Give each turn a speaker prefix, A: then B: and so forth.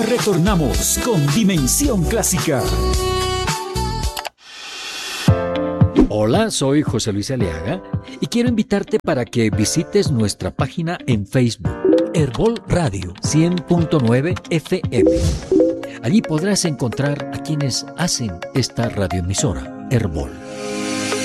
A: Retornamos con Dimensión Clásica. Hola, soy José Luis Aliaga y quiero invitarte para que visites nuestra página en Facebook, Herbol Radio 100.9 FM. Allí podrás encontrar a quienes hacen esta radioemisora, Herbol.